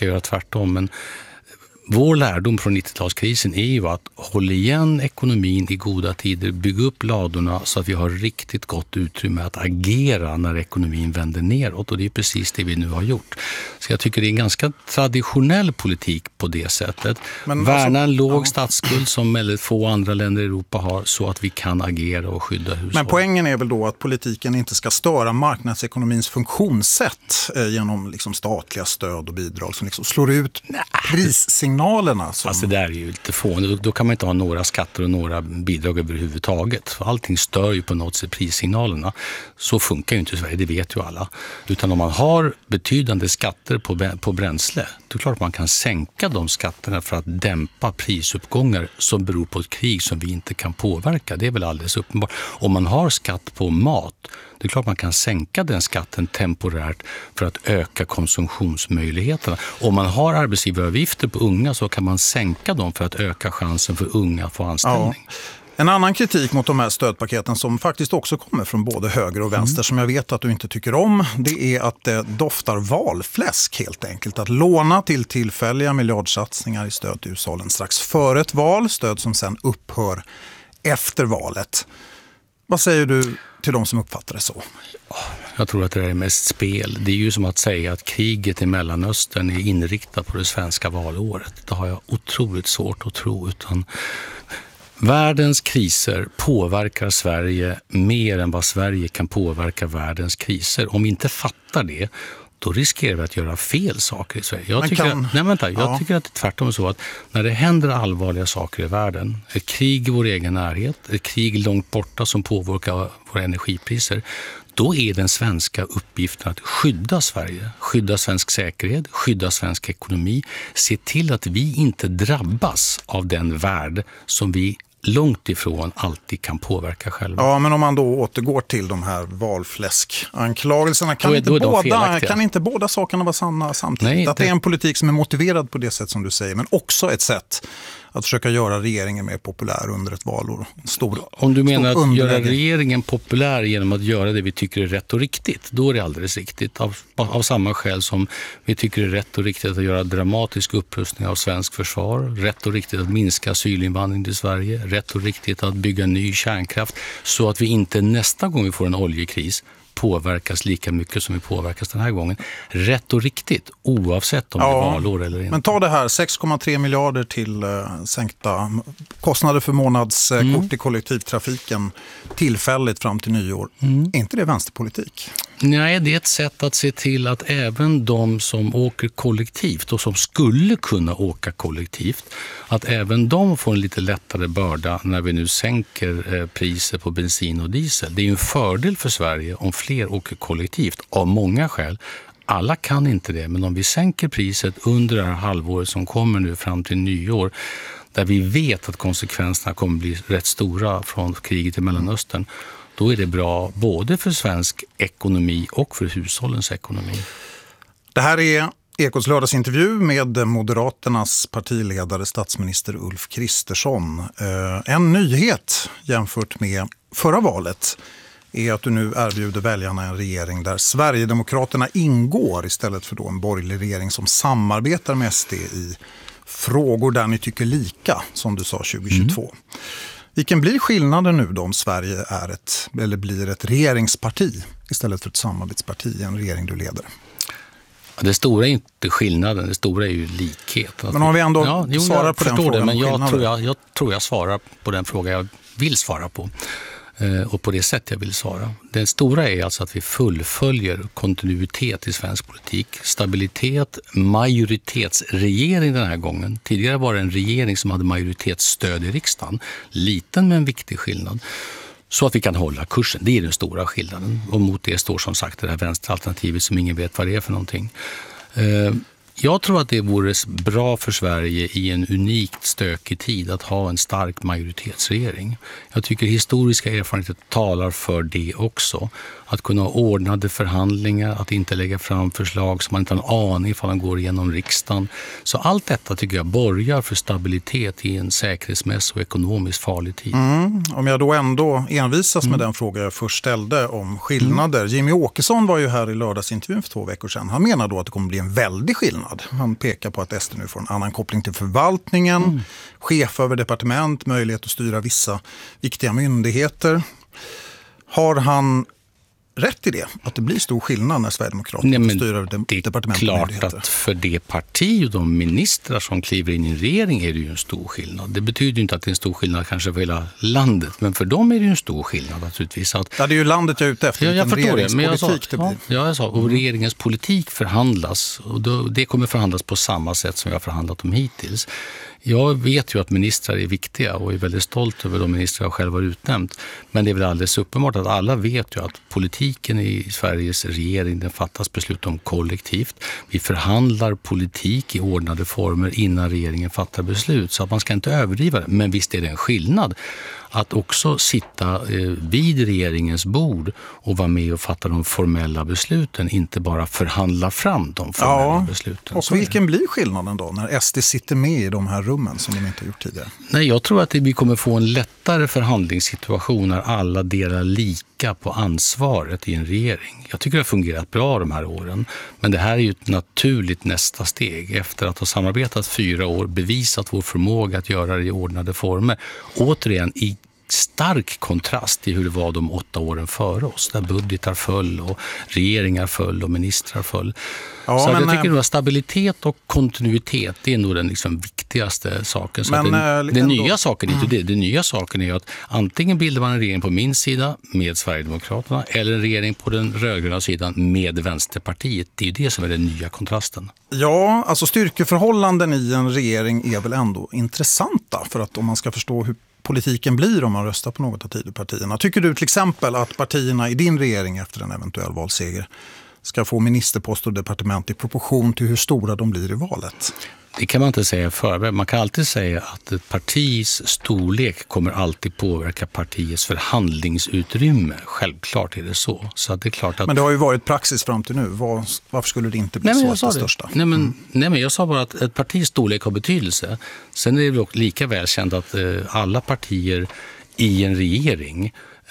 ska göra tvärtom. Men vår lärdom från 90-talskrisen är ju att hålla igen ekonomin i goda tider, bygga upp ladorna så att vi har riktigt gott utrymme att agera när ekonomin vänder neråt, och det är precis det vi nu har gjort. Så jag tycker det är en ganska traditionell politik på det sättet. Men värna en låg statsskuld som väldigt få andra länder i Europa har, så att vi kan agera och skydda hushållen. Men poängen är väl då att politiken inte ska störa marknadsekonomins funktionssätt genom liksom statliga stöd och bidrag som liksom slår ut prissignalerna. Alltså det där är ju lite fånigt. Då kan man inte ha några skatter och några bidrag överhuvudtaget. För allting stör ju på något sätt prissignalerna. Så funkar ju inte i Sverige, det vet ju alla. Utan om man har betydande skatter på bränsle, då är det klart att man kan sänka de skatterna för att dämpa prisuppgångar som beror på ett krig som vi inte kan påverka. Det är väl alldeles uppenbart. Om man har skatt på mat, det är klart man kan sänka den skatten temporärt för att öka konsumtionsmöjligheterna. Om man har arbetsgivaravgifter på unga så kan man sänka dem för att öka chansen för unga att få anställning. Ja. En annan kritik mot de här stödpaketen som faktiskt också kommer från både höger och vänster som jag vet att du inte tycker om, det är att det doftar valfläsk helt enkelt. Att låna till tillfälliga miljardsatsningar i stöd till hushållen strax före ett val, stöd som sen upphör efter valet. Vad säger du till de som uppfattar det så? Jag tror att det är mest spel. Det är ju som att säga att kriget i Mellanöstern är inriktat på det svenska valåret. Det har jag otroligt svårt att tro, utan världens kriser påverkar Sverige mer än vad Sverige kan påverka världens kriser. Om vi inte fattar det, då riskerar vi att göra fel saker i Sverige. Jag tycker att det är tvärtom så att när det händer allvarliga saker i världen, ett krig i vår egen närhet, ett krig långt borta som påverkar våra energipriser, då är den svenska uppgiften att skydda Sverige, skydda svensk säkerhet, skydda svensk ekonomi, se till att vi inte drabbas av den värld som vi långt ifrån alltid kan påverka själva. Ja, men om man då återgår till de här valfläskanklagelserna, kan inte båda sakerna vara sanna samtidigt? Nej, att det är en politik som är motiverad på det sätt som du säger, men också ett sätt att försöka göra regeringen mer populär under ett valår. Om du menar att göra regeringen populär genom att göra det vi tycker är rätt och riktigt, då är det alldeles riktigt. Av samma skäl som vi tycker det är rätt och riktigt att göra dramatisk upprustning av svensk försvar, rätt och riktigt att minska asylinvandring till Sverige, rätt och riktigt att bygga ny kärnkraft så att vi inte nästa gång vi får en oljekris påverkas lika mycket som vi påverkas den här gången. Rätt och riktigt, oavsett om det är valår eller inte. Men ta det här, 6,3 miljarder till sänkta kostnader för månadskort i kollektivtrafiken tillfälligt fram till nyår. Är inte det vänsterpolitik? Nej, det är ett sätt att se till att även de som åker kollektivt och som skulle kunna åka kollektivt, att även de får en lite lättare börda när vi nu sänker priser på bensin och diesel. Det är ju en fördel för Sverige om fler åker kollektivt av många skäl. Alla kan inte det, men om vi sänker priset under det här halvåret som kommer nu fram till nyår, där vi vet att konsekvenserna kommer bli rätt stora från kriget i Mellanöstern, då är det bra både för svensk ekonomi och för hushållens ekonomi. Det här är Ekots lördagsintervju med Moderaternas partiledare statsminister Ulf Kristersson. En nyhet jämfört med förra valet är att du nu erbjuder väljarna en regering där Sverigedemokraterna ingår istället för då en borgerlig regering som samarbetar med SD i frågor där ni tycker lika, som du sa 2022. Vilken blir skillnaden nu då om Sverige blir ett regeringsparti istället för ett samarbetsparti i en regering du leder? Det stora är inte skillnaden, det stora är ju likhet. Men om vi ändå svarar på den frågan. Men jag tror jag svarar på den fråga jag vill svara på. Och på det sätt jag vill svara. Det stora är alltså att vi fullföljer kontinuitet i svensk politik. Stabilitet, majoritetsregering den här gången. Tidigare var det en regering som hade majoritetsstöd i riksdagen. Liten men viktig skillnad. Så att vi kan hålla kursen. Det är den stora skillnaden. Och mot det står som sagt det här vänsteralternativet som ingen vet vad det är för någonting. Jag tror att det vore bra för Sverige i en unikt stökig tid att ha en stark majoritetsregering. Jag tycker historiska erfarenheter talar för det också. Att kunna ha ordnade förhandlingar, att inte lägga fram förslag som man inte har en aning ifall de går igenom riksdagen. Så allt detta tycker jag borgar för stabilitet i en säkerhetsmässig och ekonomiskt farlig tid. Om jag då ändå envisas med den fråga jag först ställde om skillnader. Jimmy Åkesson var ju här i lördagsintervjun för 2 veckor sedan. Han menar då att det kommer bli en väldig skillnad skillnad. Han pekar på att SD nu får en annan koppling till förvaltningen, chef över departement, möjlighet att styra vissa viktiga myndigheter. Har han rätt i det? Att det blir stor skillnad när Sverigedemokraterna styr över departement och myndigheter? Det är klart att för det parti och de ministrar som kliver in i en regering är det ju en stor skillnad. Det betyder ju inte att det är en stor skillnad kanske för hela landet, men för dem är det ju en stor skillnad naturligtvis. Att, ja, det är ju landet jag är ute efter, jag förstår det, men jag sa, och regeringens politik förhandlas, och det kommer förhandlas på samma sätt som vi har förhandlat om hittills. Jag vet ju att ministrar är viktiga och är väldigt stolt över de ministrar jag själv har utnämnt. Men det är väl alldeles uppenbart att alla vet ju att politiken i Sveriges regering, den fattas beslut om kollektivt. Vi förhandlar politik i ordnade former innan regeringen fattar beslut, så att man ska inte överdriva det. Men visst är det en skillnad att också sitta vid regeringens bord och vara med och fatta de formella besluten, inte bara förhandla fram de formella besluten. Och vilken blir skillnaden då när SD sitter med i de här rummen som de inte har gjort tidigare? Nej, jag tror att vi kommer få en lättare förhandlingssituation när alla delar lika på ansvaret i en regering. Jag tycker det har fungerat bra de här åren, men det här är ju ett naturligt nästa steg. Efter att ha samarbetat 4 år, bevisat vår förmåga att göra det i ordnade former. Återigen i stark kontrast till hur det var de 8 åren före oss, där budgetar föll och regeringar föll och ministrar föll. Ja, så jag tycker att stabilitet och kontinuitet, det är nog den liksom viktigaste saken. Så men, den nya saken är inte det. Den nya saken är att antingen bildar man en regering på min sida med Sverigedemokraterna eller en regering på den rödgröna sidan med Vänsterpartiet. Det är ju det som är den nya kontrasten. Ja, alltså styrkeförhållanden i en regering är väl ändå intressanta, för att om man ska förstå hur politiken blir om man röstar på något av Tidöpartierna. Tycker du till exempel att partierna i din regering efter en eventuell valseger ska få ministerpost och departement i proportion till hur stora de blir i valet? Det kan man inte säga förväg. Man kan alltid säga att ett partis storlek kommer alltid påverka partiets förhandlingsutrymme. Självklart är det så. Så att det är klart att... Men det har ju varit praxis fram till nu. Varför skulle det inte bli så att det största? Nej, men jag sa bara att ett partis storlek har betydelse. Sen är det dock lika väl känt att alla partier i en regering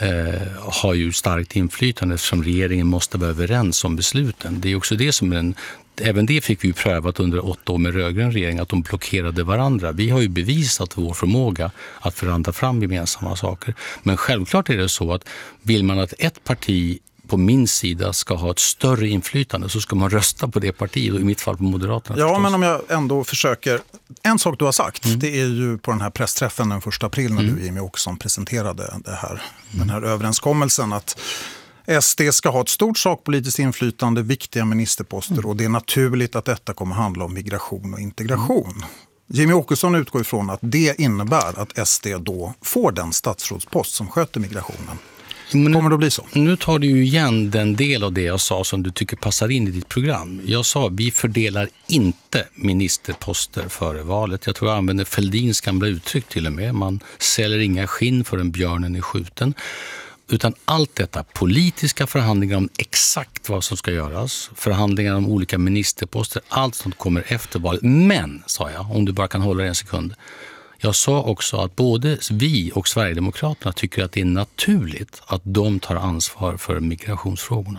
har ju starkt inflytande eftersom regeringen måste vara överens om besluten. Det är också det som även det fick vi prövat under 8 år med rödgrön regering, att de blockerade varandra. Vi har ju bevisat vår förmåga att förhandla fram gemensamma saker. Men självklart är det så att vill man att ett parti på min sida ska ha ett större inflytande, så ska man rösta på det partiet, och i mitt fall på Moderaterna. Ja, men om jag ändå försöker... En sak du har sagt, det är ju på den här pressträffen den 1 april när du, Jimmie Åkesson, presenterade den här överenskommelsen att SD ska ha ett stort sakpolitiskt inflytande, viktiga ministerposter, och det är naturligt att detta kommer handla om migration och integration. Jimmie Åkesson utgår ifrån att det innebär att SD då får den statsrådspost som sköter migrationen. Kommer det att bli så? Nu tar du ju igen den del av det jag sa som du tycker passar in i ditt program. Jag sa vi fördelar inte ministerposter före valet. Jag tror jag använder Fälldins gamla uttryck till och med. Man säljer inga skinn förrän björnen är skjuten. Utan allt detta, politiska förhandlingar om exakt vad som ska göras, förhandlingar om olika ministerposter, allt sånt kommer efter valet. Men, sa jag, om du bara kan hålla en sekund. Jag sa också att både vi och Sverigedemokraterna tycker att det är naturligt att de tar ansvar för migrationsfrågorna.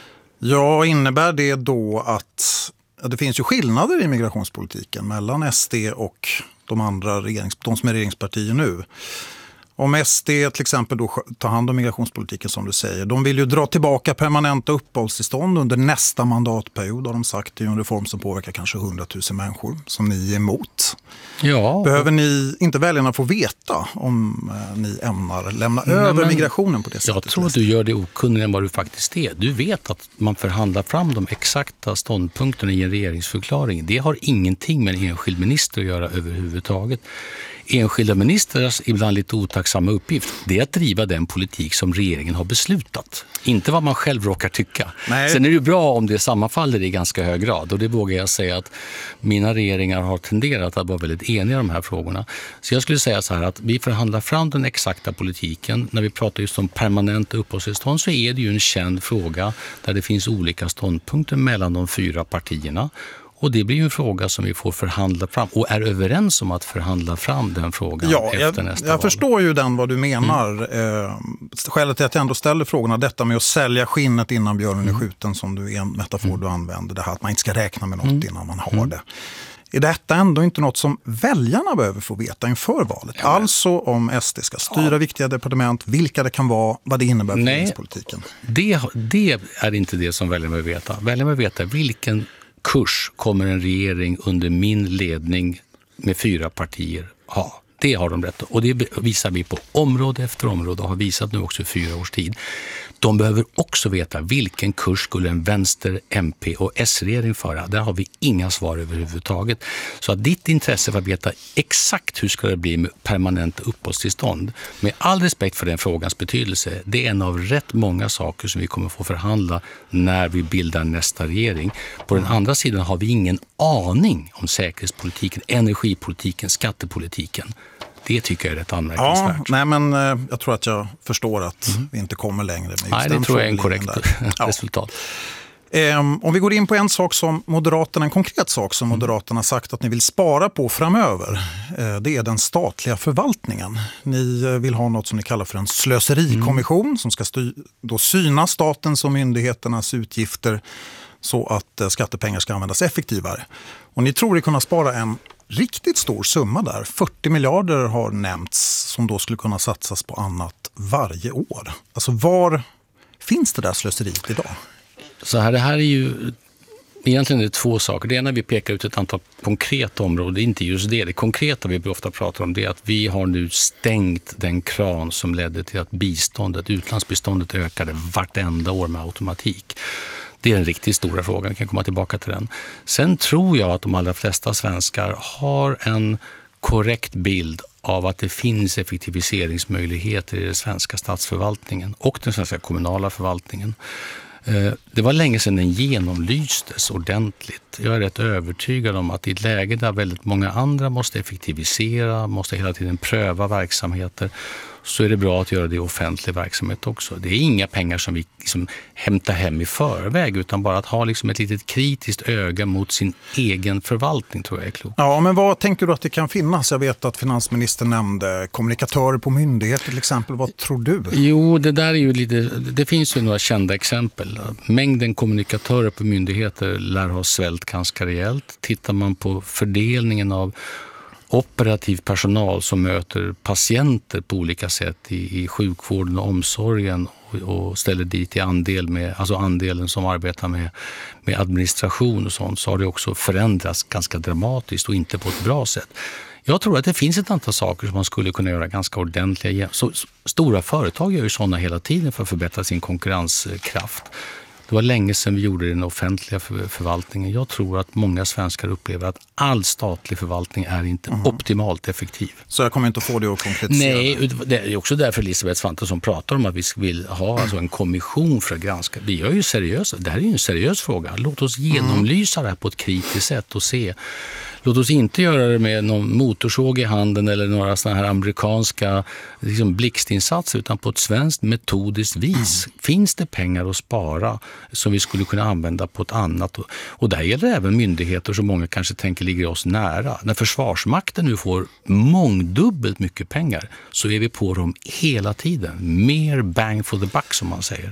Ja, innebär det då att det finns ju skillnader i migrationspolitiken mellan SD och de andra de som är regeringspartier nu? Om SD till exempel då tar hand om migrationspolitiken som du säger, de vill ju dra tillbaka permanenta uppehållstillstånd under nästa mandatperiod, har de sagt. Det är en reform som påverkar kanske 100 000 människor som ni är emot. Ja. Behöver ni inte väljarna få veta om ni ämnar lämna över migrationen på det sättet? Jag tror att du gör det okunnigare än vad du faktiskt är. Du vet att man förhandlar fram de exakta ståndpunkterna i en regeringsförklaring. Det har ingenting med en enskild minister att göra överhuvudtaget. Enskilda ministers ibland lite otacksamma uppgift, det är att driva den politik som regeringen har beslutat. Inte vad man själv råkar tycka. Nej. Sen är det ju bra om det sammanfaller i ganska hög grad, och det vågar jag säga att mina regeringar har tenderat att vara väldigt eniga i de här frågorna. Så jag skulle säga så här att vi förhandlar fram den exakta politiken. När vi pratar just om permanent uppehållstillstånd så är det ju en känd fråga där det finns olika ståndpunkter mellan de 4 partierna. Och det blir ju en fråga som vi får förhandla fram och är överens om att förhandla fram den frågan efter nästa val. Jag förstår ju vad du menar. Skälet till att jag ändå ställer frågorna, detta med att sälja skinnet innan björnen är skjuten, som du är en metafor du använder, det här att man inte ska räkna med något innan man har det. Är detta ändå inte något som väljarna behöver få veta inför valet? Ja, alltså om SD ska styra viktiga departement, vilka det kan vara, vad det innebär för regeringspolitiken. Det är inte det som väljarna behöver veta. Väljarna behöver veta vilken kurs kommer en regering under min ledning med 4 partier ha. Det har de rätt. Och det visar vi på område efter område och har visat nu också i 4 års tid. De behöver också veta vilken kurs skulle en vänster-, MP- och S-regering föra. Där har vi inga svar överhuvudtaget. Så att ditt intresse för att veta exakt hur ska det bli med permanent uppehållstillstånd, med all respekt för den frågans betydelse, det är en av rätt många saker som vi kommer få förhandla när vi bildar nästa regering. På den andra sidan har vi ingen aning om säkerhetspolitiken, energipolitiken, skattepolitiken. Det tycker jag är rätt anmärkningsvärt. Ja, nej, men jag tror att jag förstår att vi inte kommer längre med just nej, det tror jag är en korrekt resultat. Om vi går in på en konkret sak som Moderaterna sagt att ni vill spara på framöver, det är den statliga förvaltningen. Ni vill ha något som ni kallar för en slöserikommission som ska syna statens och myndigheternas utgifter så att skattepengar ska användas effektivare. Och ni tror att kunna spara en riktigt stor summa där. 40 miljarder har nämnts som då skulle kunna satsas på annat varje år. Alltså var finns det där slöseriet idag? Så här, det här är ju egentligen 2 saker. Det ena, vi pekar ut ett antal konkreta områden. Det är inte just det. Det konkreta vi ofta pratar om det är att vi har nu stängt den kran som ledde till att utlandsbiståndet ökade vartenda år med automatik. Det är den riktigt stora frågan. Vi kan komma tillbaka till den. Sen tror jag att de allra flesta svenskar har en korrekt bild av att det finns effektiviseringsmöjligheter i den svenska statsförvaltningen och den svenska kommunala förvaltningen. Det var länge sedan den genomlystes ordentligt. Jag är rätt övertygad om att i ett läge där väldigt många andra måste effektivisera, måste hela tiden pröva verksamheter, så är det bra att göra det i offentlig verksamhet också. Det är inga pengar som vi hämtar hem i förväg, utan bara att ha ett litet kritiskt öga mot sin egen förvaltning tror jag är klokt. Ja, men vad tänker du att det kan finnas? Jag vet att finansministern nämnde kommunikatörer på myndigheter till exempel. Vad tror du? Jo, det finns ju några kända exempel. Mängden kommunikatörer på myndigheter lär ha svällt ganska rejält. Tittar man på fördelningen av operativ personal som möter patienter på olika sätt i sjukvården och omsorgen och ställer dit i andelen som arbetar med administration och sånt, så har det också förändrats ganska dramatiskt och inte på ett bra sätt. Jag tror att det finns ett antal saker som man skulle kunna göra ganska ordentliga. Så stora företag gör ju sådana hela tiden för att förbättra sin konkurrenskraft. Det var länge sedan vi gjorde den offentliga förvaltningen. Jag tror att många svenskar upplever att all statlig förvaltning är inte optimalt effektiv. Så jag kommer inte att få det att konkretisera? Nej, det är också därför Elisabeth Svantesson pratar om att vi vill ha en kommission för att granska. Vi gör ju seriösa. Det här är ju en seriös fråga. Låt oss genomlysa det här på ett kritiskt sätt och se. Låt oss inte göra det med någon motorsåg i handen eller några sådana här amerikanska blixtinsatser, utan på ett svenskt metodiskt vis. Finns det pengar att spara som vi skulle kunna använda på ett annat? Och där gäller även myndigheter som många kanske tänker ligger oss nära. När Försvarsmakten nu får mångdubbelt mycket pengar så är vi på dem hela tiden. Mer bang for the buck som man säger.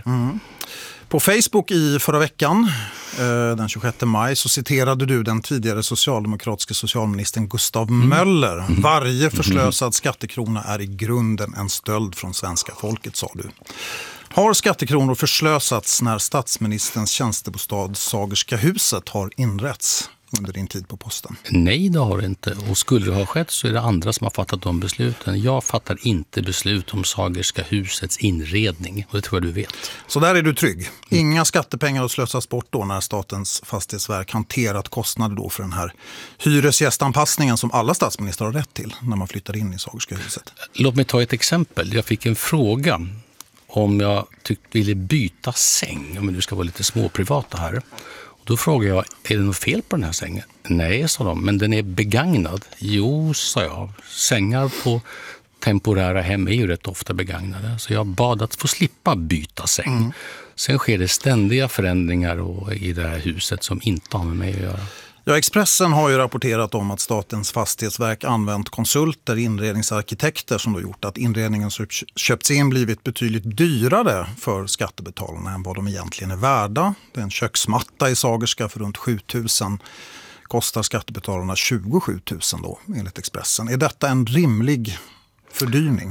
På Facebook i förra veckan, den 26 maj, så citerade du den tidigare socialdemokratiska socialministern Gustav Möller. Varje förslösad skattekrona är i grunden en stöld från svenska folket, sa du. Har skattekronor förslösats när statsministerns tjänstebostad Sagerska huset har inrätts under din tid på posten? Nej, det har det inte. Och skulle det ha skett så är det andra som har fattat de besluten. Jag fattar inte beslut om Sagerska husets inredning. Och det tror jag du vet. Så där är du trygg. Inga skattepengar att slösas bort då när Statens fastighetsverk hanterat kostnader då för den här hyresgästanpassningen som alla statsministrar har rätt till när man flyttar in i Sagerska huset. Låt mig ta ett exempel. Jag fick en fråga om jag ville byta säng. Om du ska vara lite småprivata här. Då frågade jag, är det något fel på den här sängen? Nej, sa de, men den är begagnad. Jo, sa jag. Sängar på temporära hem är ju rätt ofta begagnade. Så jag bad att få slippa byta säng. Sen sker det ständiga förändringar i det här huset som inte har med mig att göra. Ja, Expressen har ju rapporterat om att Statens fastighetsverk använt konsulter, inredningsarkitekter som då gjort att inredningen som köpts in blivit betydligt dyrare för skattebetalarna än vad de egentligen är värda. Det är en köksmatta i Sagerska för runt 7 000. Kostar skattebetalarna 27 000 då, enligt Expressen. Är detta en rimlig fördyring?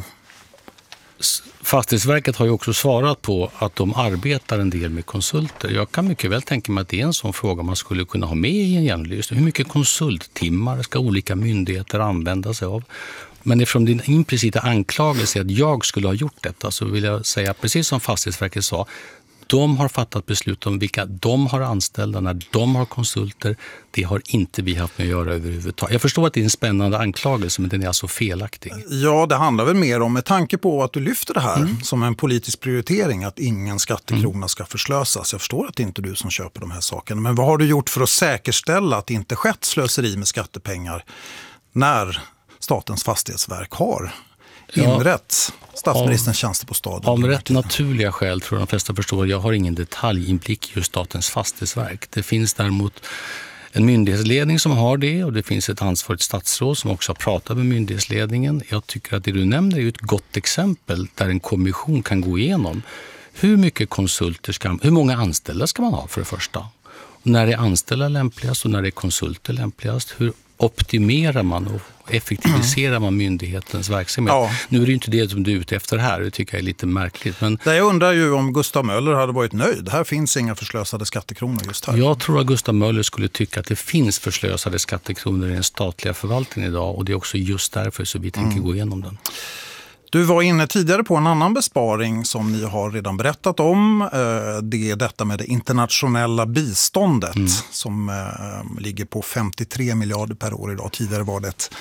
Fastighetsverket har ju också svarat på att de arbetar en del med konsulter. Jag kan mycket väl tänka mig att det är en sån fråga man skulle kunna ha med i en genomlysning. Hur mycket konsulttimmar ska olika myndigheter använda sig av? Men eftersom din implicita anklagelse är att jag skulle ha gjort detta, så vill jag säga, precis som Fastighetsverket sa, de har fattat beslut om vilka de har anställda när de har konsulter. Det har inte vi haft med att göra överhuvudtaget. Jag förstår att det är en spännande anklagelse, men den är alltså felaktig. Ja, det handlar väl mer om, med tanke på att du lyfter det här som en politisk prioritering, att ingen skattekrona ska förslösas. Jag förstår att det inte är du som köper de här sakerna. Men vad har du gjort för att säkerställa att det inte skett slöseri med skattepengar när Statens fastighetsverk har inrätt statsministerns tjänster på staden? Av rätt naturliga skäl tror jag de flesta förstår. Jag har ingen detaljinblick i just Statens fastighetsverk. Det finns däremot en myndighetsledning som har det, och det finns ett ansvarigt statsråd som också har pratat med myndighetsledningen. Jag tycker att det du nämner är ett gott exempel där en kommission kan gå igenom hur mycket konsulter hur många anställda ska man ha för det första. När är anställda lämpligast och när är konsulter lämpligast? Hur optimerar man och effektiviserar man myndighetens verksamhet? Ja. Nu är det ju inte det som du är ute efter här, det tycker jag är lite märkligt. Men jag undrar ju om Gustav Möller hade varit nöjd. Här finns inga förslösade skattekronor just här. Jag tror att Gustav Möller skulle tycka att det finns förslösade skattekronor i den statliga förvaltningen idag, och det är också just därför så vi tänker gå igenom den. Du var inne tidigare på en annan besparing som ni har redan berättat om. Det är detta med det internationella biståndet som ligger på 53 miljarder per år idag. Tidigare var det ett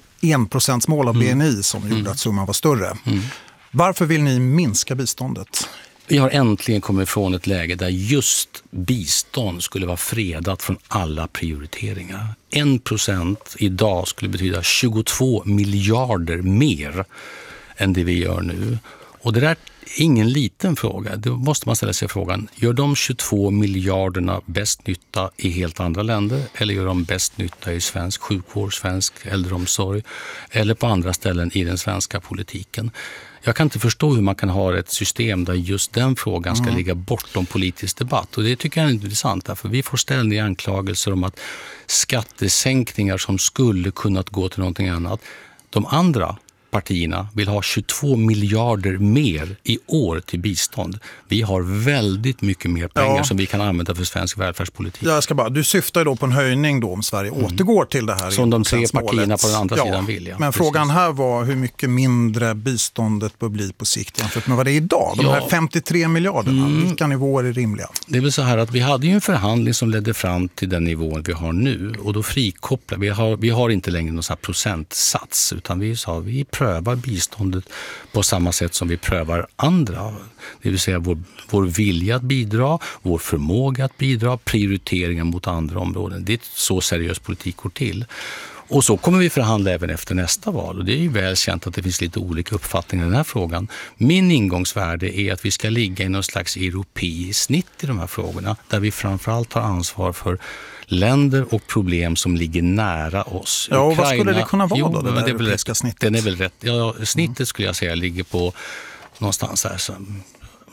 1%-mål av BNI som gjorde att summan var större. Varför vill ni minska biståndet? Vi har äntligen kommit från ett läge där just bistånd skulle vara fredat från alla prioriteringar. 1% idag skulle betyda 22 miljarder mer än det vi gör nu. Och det där är ingen liten fråga. Då måste man ställa sig frågan, gör de 22 miljarderna bäst nytta i helt andra länder, eller gör de bäst nytta i svensk sjukvård, svensk äldreomsorg eller på andra ställen i den svenska politiken? Jag kan inte förstå hur man kan ha ett system där just den frågan ska ligga bortom politisk debatt. Och det tycker jag är intressant, för vi får ständiga anklagelser om att skattesänkningar som skulle kunnat gå till någonting annat. De andra partierna vill ha 22 miljarder mer i år till bistånd. Vi har väldigt mycket mer pengar som vi kan använda för svensk välfärdspolitik. Du syftar då på en höjning då om Sverige återgår till det här. Som de tre partierna på den andra sidan vill. Ja, men frågan här var hur mycket mindre biståndet bör bli på sikt jämfört med vad det är idag. De här 53 miljarderna, vilka nivåer är rimliga? Det är väl så här att vi hade ju en förhandling som ledde fram till den nivån vi har nu, och då frikopplar vi har inte längre någon sån här procentsats, utan vi sa vi prövar biståndet på samma sätt som vi prövar andra. Det vill säga vår vilja att bidra, vår förmåga att bidra, prioriteringar mot andra områden. Det är så seriös politik går till. Och så kommer vi förhandla även efter nästa val. Och det är ju väl känt att det finns lite olika uppfattningar i den här frågan. Min ingångsvärde är att vi ska ligga i någon slags europeiskt snitt i de här frågorna, där vi framförallt tar ansvar för länder och problem som ligger nära oss. Ja, och vad skulle det kunna vara då, det där europeiska snittet? Den är väl rätt. Ja, snittet skulle jag säga ligger på någonstans här som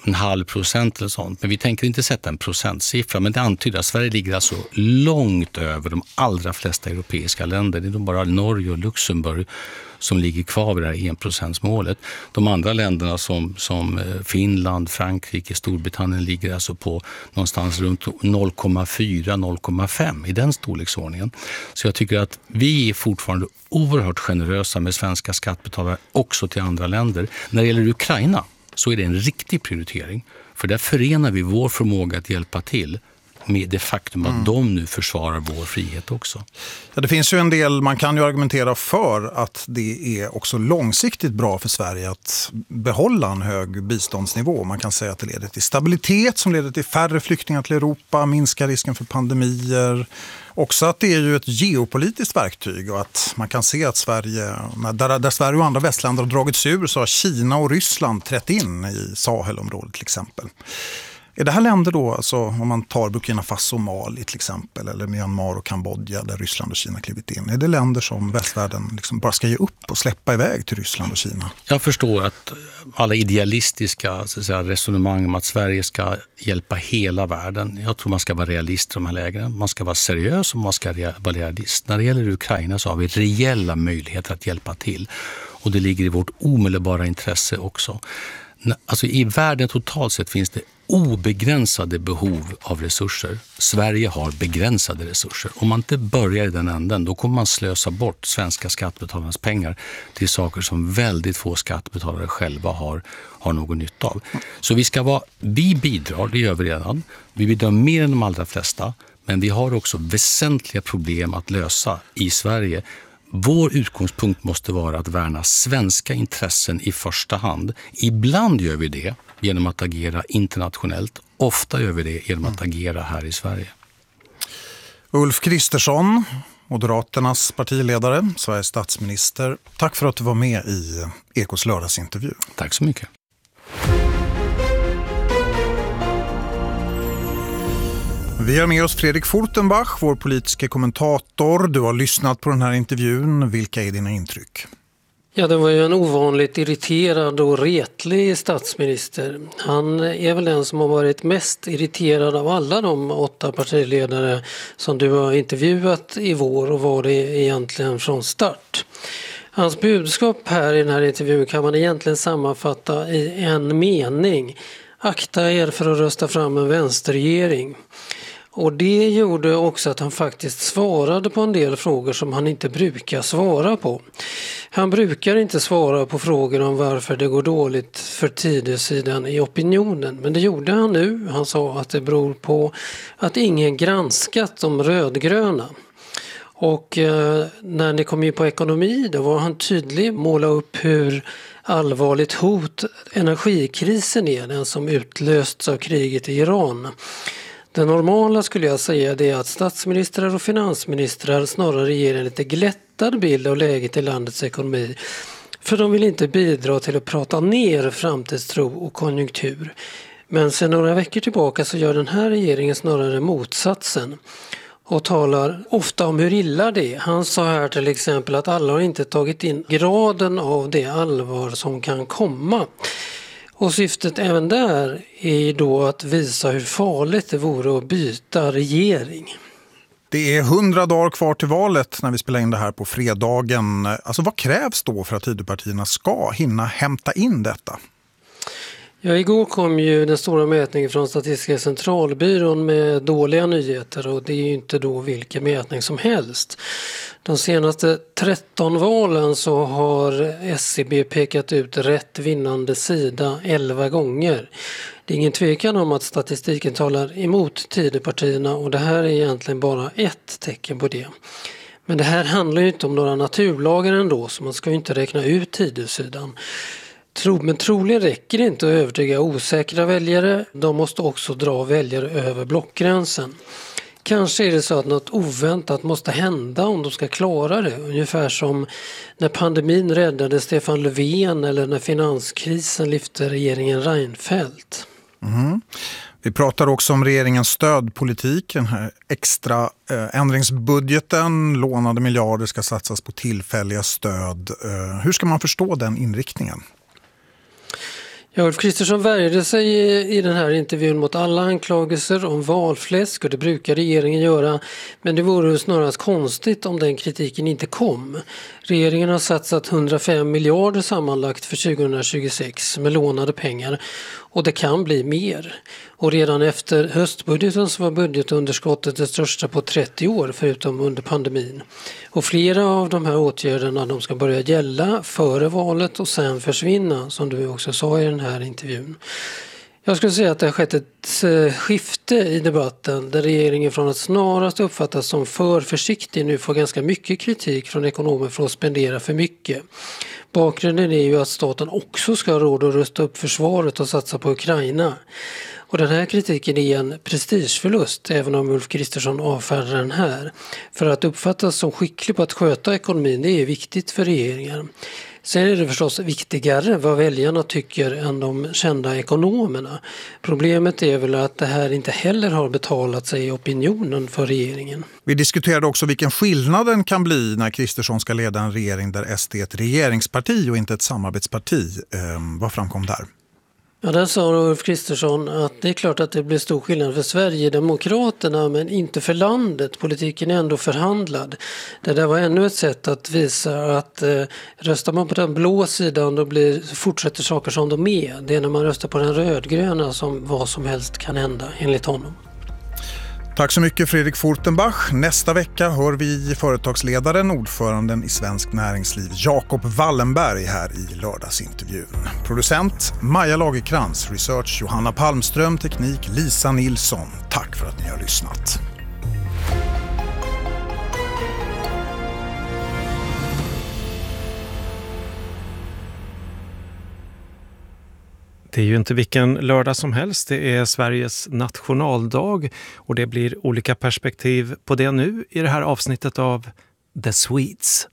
0,5% eller sånt. Men vi tänker inte sätta en procentsiffra, men det antyder att Sverige ligger alltså långt över de allra flesta europeiska länder. Det är bara Norge och Luxemburg som ligger kvar vid det här 1%-målet. De andra länderna som Finland, Frankrike, Storbritannien ligger alltså på någonstans runt 0,4-0,5 i den storleksordningen. Så jag tycker att vi är fortfarande oerhört generösa med svenska skattebetalare också till andra länder. När det gäller Ukraina så är det en riktig prioritering. För där förenar vi vår förmåga att hjälpa till med det faktum att de nu försvarar vår frihet också. Ja, det finns ju en del, man kan ju argumentera för att det är också långsiktigt bra för Sverige att behålla en hög biståndsnivå. Man kan säga att det leder till stabilitet som leder till färre flyktingar till Europa, minskar risken för pandemier. Också att det är ju ett geopolitiskt verktyg och att man kan se att Sverige, där Sverige och andra västländer har dragits ur, så har Kina och Ryssland trätt in i Sahelområdet till exempel. Är det här länder då, alltså, om man tar Burkina Faso och Mali till exempel, eller Myanmar och Kambodja där Ryssland och Kina klivit in, är det länder som västvärlden liksom bara ska ge upp och släppa iväg till Ryssland och Kina? Jag förstår att alla idealistiska så att säga, resonemang om att Sverige ska hjälpa hela världen. Jag tror man ska vara realist i de här lägren. Man ska vara seriös och man ska vara realist. När det gäller Ukraina så har vi reella möjligheter att hjälpa till. Och det ligger i vårt omedelbara intresse också. Alltså i världen totalt sett finns det obegränsade behov av resurser. Sverige har begränsade resurser. Om man inte börjar i den änden, då kommer man slösa bort svenska skattebetalarnas pengar till saker som väldigt få skattebetalare själva har någon nytta av. Så vi bidrar, det gör vi redan. Vi bidrar mer än de allra flesta, men vi har också väsentliga problem att lösa i Sverige. Vår utgångspunkt måste vara att värna svenska intressen i första hand. Ibland gör vi det genom att agera internationellt. Ofta gör vi det genom att agera här i Sverige. Ulf Kristersson, Moderaternas partiledare, Sveriges statsminister. Tack för att du var med i Ekots lördagsintervju. Tack så mycket. Vi har med oss Fredrik Fortenbach, vår politiska kommentator. Du har lyssnat på den här intervjun. Vilka är dina intryck? Ja, det var ju en ovanligt irriterad och retlig statsminister. Han är väl den som har varit mest irriterad av alla de 8 partiledare som du har intervjuat i vår och var det egentligen från start. Hans budskap här i den här intervjun kan man egentligen sammanfatta i en mening. Akta er för att rösta fram en vänsterregering. Och det gjorde också att han faktiskt svarade på en del frågor som han inte brukar svara på. Han brukar inte svara på frågor om varför det går dåligt för Tidösidan i opinionen. Men det gjorde han nu. Han sa att det beror på att ingen granskat de rödgröna. Och när det kom in på ekonomi då var han tydlig, måla upp hur allvarligt hot energikrisen är, den som utlösts av kriget i Iran. Det normala skulle jag säga är att statsministrar och finansministrar snarare ger en lite glättad bild av läget i landets ekonomi. För de vill inte bidra till att prata ner framtidstro och konjunktur. Men sedan några veckor tillbaka så gör den här regeringen snarare motsatsen. Och talar ofta om hur illa det är. Han sa här till exempel att alla har inte tagit in graden av det allvar som kan komma. Och syftet även där är då att visa hur farligt det vore att byta regering. Det är 100 dagar kvar till valet när vi spelar in det här på fredagen. Alltså vad krävs då för att Tidöpartierna ska hinna hämta in detta? Ja, igår kom ju den stora mätningen från Statistiska centralbyrån med dåliga nyheter och det är ju inte då vilken mätning som helst. De senaste 13 valen så har SCB pekat ut rätt vinnande sida 11 gånger. Det är ingen tvekan om att statistiken talar emot Tidöpartierna och det här är egentligen bara ett tecken på det. Men det här handlar ju inte om några naturlagar ändå så man ska ju inte räkna ut Tidösidan. Men troligen räcker det inte att övertyga osäkra väljare. De måste också dra väljare över blockgränsen. Kanske är det så att något oväntat måste hända om de ska klara det. Ungefär som när pandemin räddade Stefan Löfven eller när finanskrisen lyfte regeringen Reinfeldt. Mm. Vi pratar också om regeringens stödpolitik, den här extra ändringsbudgeten. Lånade miljarder ska satsas på tillfälliga stöd. Hur ska man förstå den inriktningen? Ja, Ulf Kristersson värjde sig i den här intervjun mot alla anklagelser om valfläsk och det brukar regeringen göra. Men det vore snarast konstigt om den kritiken inte kom. Regeringen har satsat 105 miljarder sammanlagt för 2026 med lånade pengar och det kan bli mer. Och redan efter höstbudgeten så var budgetunderskottet det största på 30 år förutom under pandemin. Och flera av de här åtgärderna de ska börja gälla före valet och sen försvinna som du också sa i den här intervjun. Jag skulle säga att det har skett ett skifte i debatten där regeringen från att snarast uppfattas som för försiktig nu får ganska mycket kritik från ekonomer för att spendera för mycket. Bakgrunden är ju att staten också ska ha råd att rusta upp försvaret och satsa på Ukraina. Och den här kritiken är en prestigeförlust, även om Ulf Kristersson avfärdar den här. För att uppfattas som skicklig på att sköta ekonomin, det är viktigt för regeringen. Sen är det förstås viktigare vad väljarna tycker än de kända ekonomerna. Problemet är väl att det här inte heller har betalat sig i opinionen för regeringen. Vi diskuterade också vilken skillnaden kan bli när Kristersson ska leda en regering där SD är ett regeringsparti och inte ett samarbetsparti. Vad framkom där? Ja, där sa Ulf Kristersson att det är klart att det blir stor skillnad för Sverigedemokraterna men inte för landet. Politiken är ändå förhandlad. Det där var ännu ett sätt att visa att röstar man på den blå sidan då fortsätter saker som de är. Det är när man röstar på den rödgröna som vad som helst kan hända enligt honom. Tack så mycket Fredrik Fortenbach. Nästa vecka hör vi företagsledaren, ordföranden i Svensk Näringsliv, Jakob Wallenberg här i lördagsintervjun. Producent Maja Lagerkrans, research Johanna Palmström, teknik Lisa Nilsson. Tack för att ni har lyssnat. Det är ju inte vilken lördag som helst, det är Sveriges nationaldag och det blir olika perspektiv på det nu i det här avsnittet av The Swedes.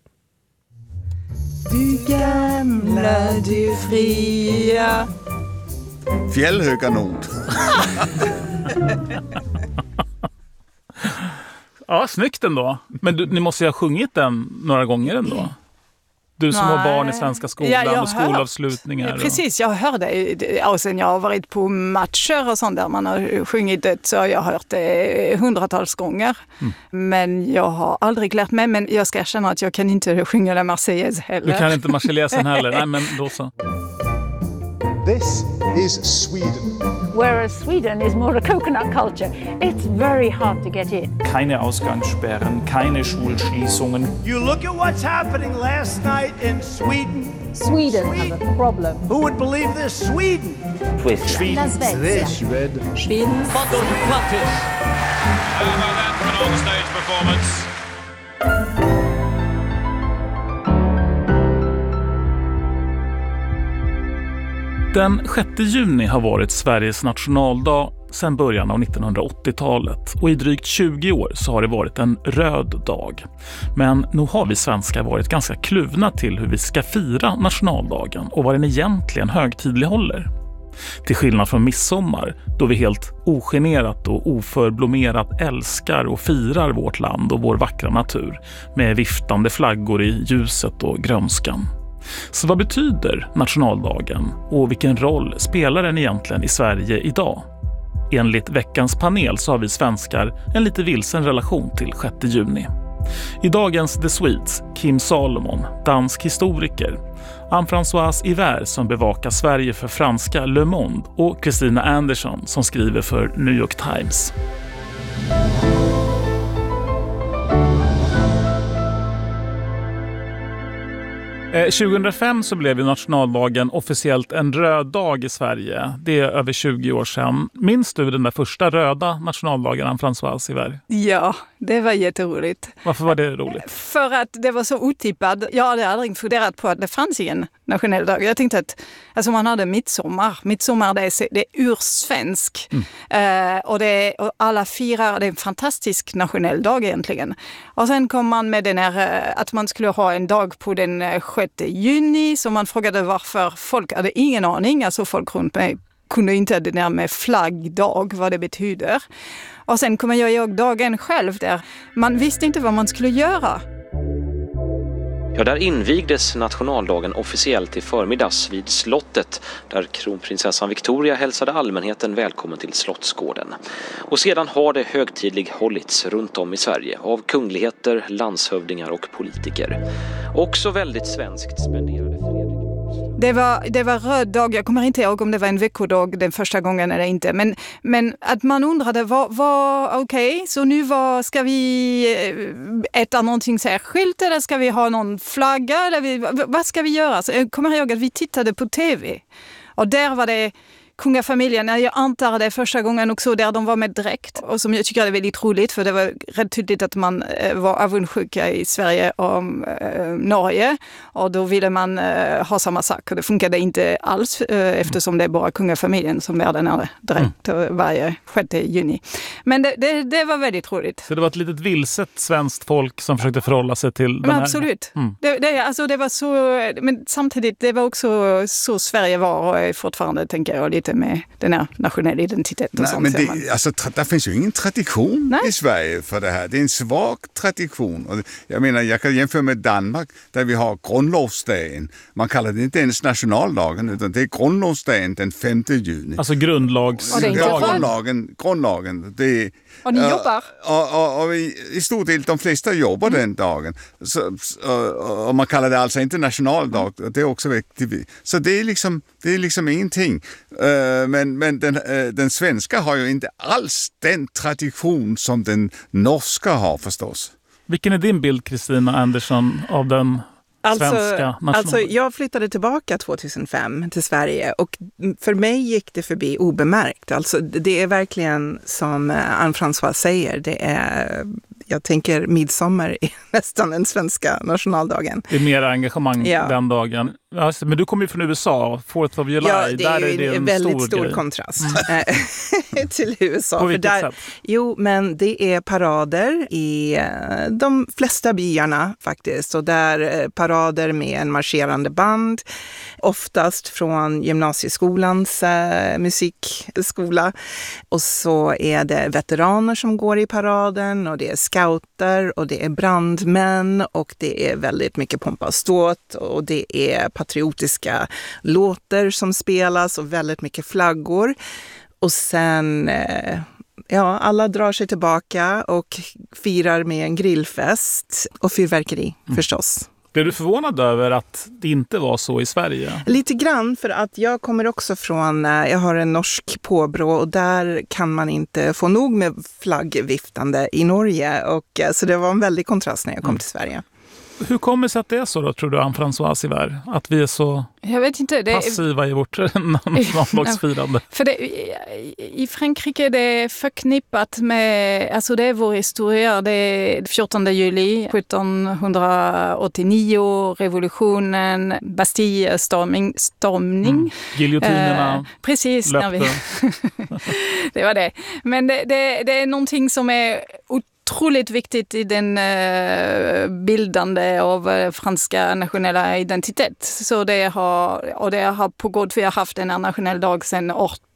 Du gamla, du fria. Fjällhöga nord. Ja, snyggt ändå. Men ni måste ju ha sjungit den några gånger ändå. Du som har barn i svenska skolan och skolavslutningar. Precis, jag hörde och sen jag har varit på matcher och sånt där man har sjungit det, så jag har hört det hundratals gånger. Men jag har aldrig lärt mig, men jag ska erkänna att jag kan inte sjunga la Marseillaise heller. Du kan inte Marseillesen heller, nej men då så. This is Sweden. Whereas Sweden is more a coconut culture. It's very hard to get in. Keine Ausgangssperren, keine Schulschließungen. You look at what's happening last night in Sweden. Sweden has a problem. Who would believe this? Sweden. Sweden. Sweden. On-stage performance. Den 6 juni har varit Sveriges nationaldag sedan början av 1980-talet och i drygt 20 år så har det varit en röd dag. Men nog har vi svenskar varit ganska kluvna till hur vi ska fira nationaldagen och vad den egentligen högtidlighåller. Till skillnad från midsommar, då vi helt ogenerat och oförblommerat älskar och firar vårt land och vår vackra natur med viftande flaggor i ljuset och grönskan. Så vad betyder nationaldagen och vilken roll spelar den egentligen i Sverige idag? Enligt veckans panel så har vi svenskar en lite vilsen relation till 6 juni. I dagens The Swedes, Kim Salomon, dansk historiker, Anne-Françoise Hiver som bevakar Sverige för franska Le Monde och Christina Anderson som skriver för New York Times. 2005 så blev ju nationaldagen officiellt en röd dag i Sverige. Det är över 20 år sedan. Minns du den där första röda nationaldagen, Anne-Françoise Hiver? Ja, det var jätteroligt. Varför var det roligt? För att det var så otippad. Jag hade aldrig funderat på att det fanns en nationell dag. Jag tänkte att alltså man hade midsommar. Midsommar det är ursvensk. Och alla firar, det är en fantastisk nationell dag egentligen. Och sen kom man med den här att man skulle ha en dag på den 6 juni. Så man frågade varför. Folk hade ingen aning. Alltså folk runt mig kunde inte det där med flaggdag, vad det betyder. Och sen kommer jag ihåg dagen själv där man visste inte vad man skulle göra. Ja, där invigdes nationaldagen officiellt i förmiddags vid slottet där kronprinsessan Victoria hälsade allmänheten välkommen till Slottsgården. Och sedan har det högtidlig hållits runt om i Sverige av kungligheter, landshövdingar och politiker. Också väldigt svenskt spenderade Fredrik. Det var röd dag. Jag kommer inte ihåg om det var en veckodag den första gången eller inte. Men att man undrade, okej, så nu ska vi äta någonting särskilt eller ska vi ha någon flagga? Eller vad ska vi göra? Så jag kommer ihåg att vi tittade på tv och där var det kungafamiljen, jag antar det första gången också där de var med direkt. Och som jag tycker är väldigt roligt, för det var rätt tydligt att man var avundsjuka i Sverige och Norge. Och då ville man ha samma sak. Och det funkade inte alls eftersom det är bara kungafamiljen som är där nere direkt varje 6 juni. Men det var väldigt roligt. Så det var ett litet vilset svenskt folk som försökte förhålla sig till den här... Absolut. Det var så, men samtidigt det var också så Sverige var och fortfarande tänker jag lite med den här nationella identiteten. Nej, men där finns ju ingen tradition i Sverige för det här. Det är en svag tradition. Och jag menar, jag kan jämföra med Danmark där vi har grundlovsdagen. Man kallar det inte ens nationaldagen utan det är grundlovsdagen den 5 juni. Alltså grundlagen. Och ni jobbar? Och i stor del de flesta jobbar den dagen. Och man kallar det alltså inte nationaldag. Det är också viktigt. Så det är liksom ingenting. Men den svenska har ju inte alls den tradition som den norska har förstås. Vilken är din bild, Kristina Andersson, av den svenska nationalen? Alltså jag flyttade tillbaka 2005 till Sverige och för mig gick det förbi obemärkt. Alltså det är verkligen som Anne-Françoise säger, det är... Jag tänker midsommar är nästan den svenska nationaldagen. Det är mer engagemang den dagen. Alltså, men du kommer ju från USA, 4th of July. Ja, det är ju en väldigt stor kontrast till USA. På vilket sätt? Jo, men det är parader i de flesta byarna faktiskt. Och där parader med en marscherande band. Oftast från gymnasieskolans musikskola. Och så är det veteraner som går i paraden och det är scouter och det är brandmän och det är väldigt mycket pompa och ståt och det är patriotiska låter som spelas och väldigt mycket flaggor. Och sen, alla drar sig tillbaka och firar med en grillfest och fyrverkeri förstås. Blev du förvånad över att det inte var så i Sverige? Lite grann, för att jag kommer också från, jag har en norsk påbrå och där kan man inte få nog med flaggviftande i Norge. Och, så det var en väldig kontrast när jag kom till Sverige. Hur kommer det sig att det är så då, tror du, Anne-Françoise Iver? Att vi är så passiva i vårt nationaldagsfirande? För i Frankrike är det förknippat med, alltså det är vår historia, det är 14 juli 1789, revolutionen, Bastille-stormning. Giljotinerna, precis, det var det. Men det är någonting som är otroligt viktigt i den bildande av franska nationella identitet. Så det har pågått, vi har haft en nationell dag sedan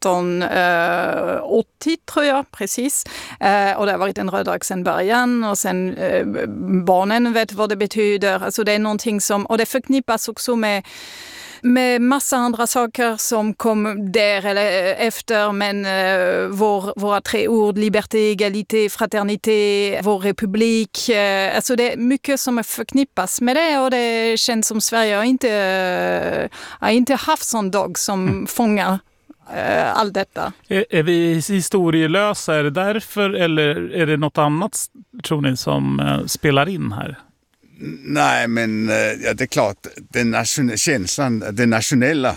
1880 tror jag, precis. Och det har varit en röd dag sedan början och sen barnen vet vad det betyder. Alltså det är någonting som, och det förknippas också med massa andra saker som kom där eller efter, men våra 3 ord, liberté, egalité, fraternité, vår republik. Alltså det är mycket som är förknippas med det och det känns som Sverige har inte haft sån dag som fångar allt detta. Är vi historielösa? Är det därför eller är det något annat, tror ni, som spelar in här? Nej, men det är klart, den nationella